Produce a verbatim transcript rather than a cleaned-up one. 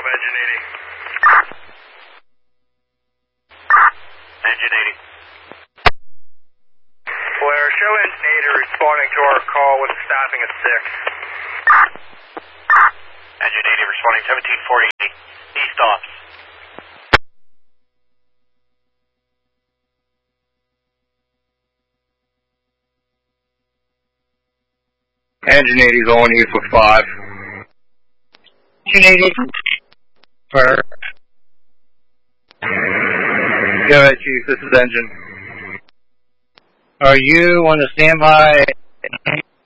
Engine eighty. Engine eighty. Blair, show Engine eighty responding to our call with staffing at six. Engine eighty responding seventeen forty-eight. East ops. Engine eighty is on you for five. Engine eighty. Alright. Go ahead, Chief. This is Engine. Are you on the standby